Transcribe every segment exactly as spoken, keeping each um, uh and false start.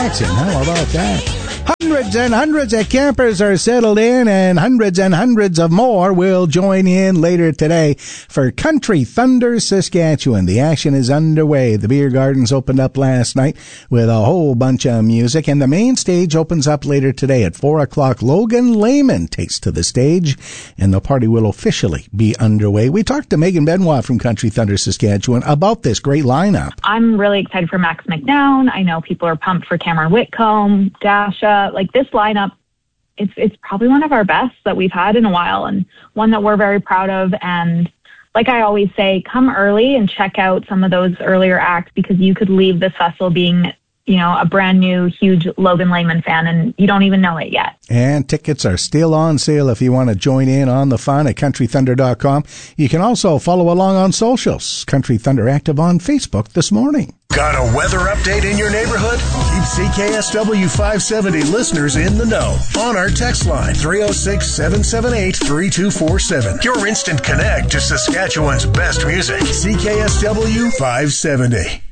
How about that? Hundreds and hundreds of campers are settled in, and hundreds and hundreds of more will join in later today for Country Thunder Saskatchewan. The action is underway. The beer gardens opened up last night with a whole bunch of music, and the main stage opens up later today at four o'clock. Logan Lehman takes to the stage, and the party will officially be underway. We talked to Megan Benoit from Country Thunder Saskatchewan about this great lineup. I'm really excited for Max McNown. I know people are pumped for Cameron Whitcomb, Dasha. Like this lineup, it's it's probably one of our best that we've had in a while, and one that we're very proud of. And like I always say, come early and check out some of those earlier acts, because you could leave this festival being, you know, a brand new, huge Logan Lehman fan, and you don't even know it yet. And tickets are still on sale if you want to join in on the fun at country thunder dot com. You can also follow along on socials. Country Thunder active on Facebook this morning. Got a weather update in your neighborhood? Keep C K S W five seventy listeners in the know on our text line, three oh six, seven seven eight, three two four seven. Your instant connect to Saskatchewan's best music. C K S W five seventy.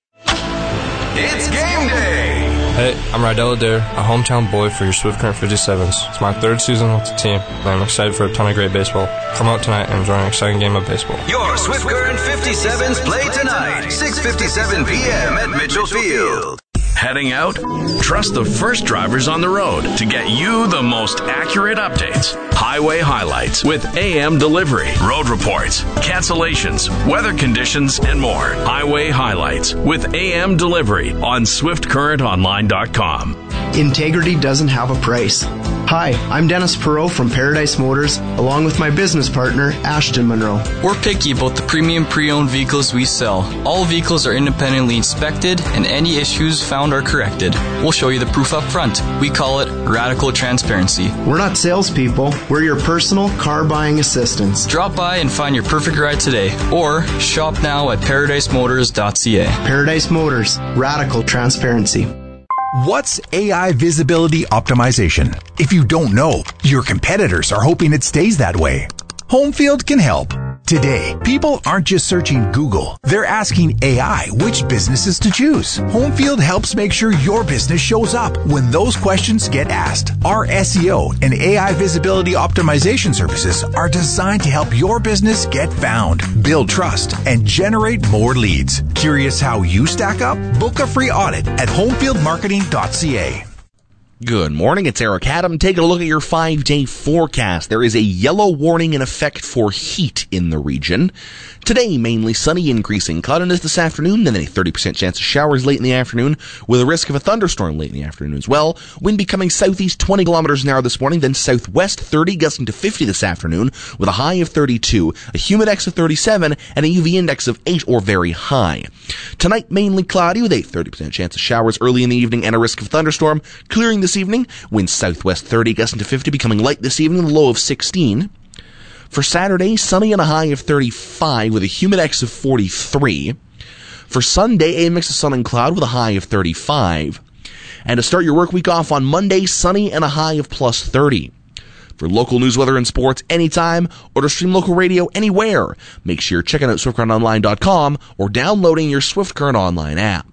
It's game day! Hey, I'm Rydell Adair, a hometown boy for your Swift Current fifty-sevens. It's my third season with the team, and I'm excited for a ton of great baseball. Come out tonight and enjoy an exciting game of baseball. Your Swift Current fifty-sevens play tonight, six fifty-seven p.m. at Mitchell Field. Heading out? Trust the first drivers on the road to get you the most accurate updates. Highway highlights with A M delivery, road reports, cancellations, weather conditions, and more. Highway highlights with A M delivery on swift current online dot com. Integrity doesn't have a price. Hi, I'm Dennis Perot from Paradise Motors, along with my business partner, Ashton Monroe. We're picky about the premium pre-owned vehicles we sell. All vehicles are independently inspected, and any issues found are corrected. We'll show you the proof up front. We call it radical transparency. We're not salespeople. We're your personal car buying assistants. Drop by and find your perfect ride today, or shop now at paradise motors dot c a. Paradise Motors, radical transparency. What's A I visibility optimization? If you don't know, your competitors are hoping it stays that way. Homefield can help. Today, people aren't just searching Google. They're asking A I which businesses to choose. Homefield helps make sure your business shows up when those questions get asked. Our S E O and A I visibility optimization services are designed to help your business get found, build trust, and generate more leads. Curious how you stack up? Book a free audit at homefield marketing dot c a. Good morning, it's Eric Adam. Taking a look at your five-day forecast. There is a yellow warning in effect for heat in the region. Today, mainly sunny, increasing cloudiness this afternoon, then a thirty percent chance of showers late in the afternoon, with a risk of a thunderstorm late in the afternoon as well. Wind becoming southeast twenty kilometers an hour this morning, then southwest thirty, gusting to fifty this afternoon, with a high of thirty-two, a humidex of thirty-seven, and a U V index of eight or very high. Tonight, mainly cloudy, with a thirty percent chance of showers early in the evening and a risk of thunderstorm. Clearing this evening, winds southwest thirty, gusting to fifty, becoming light this evening, a low of sixteen. For Saturday, sunny and a high of thirty-five with a humidex of forty-three. For Sunday, a mix of sun and cloud with a high of thirty-five. And to start your work week off on Monday, sunny and a high of plus thirty. For local news, weather, and sports anytime, or to stream local radio anywhere, make sure you're checking out swift current online dot com or downloading your Swift Current Online app.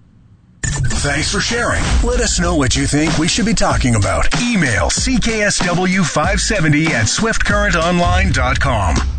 Thanks for sharing. Let us know what you think we should be talking about. Email C K S W five seventy at swift current online dot com.